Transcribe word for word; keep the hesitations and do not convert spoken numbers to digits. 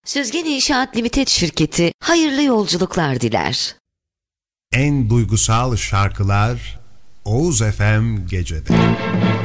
Süzgen İnşaat Limited şirketi hayırlı yolculuklar diler. En duygusal şarkılar Oğuz F M Gece'de.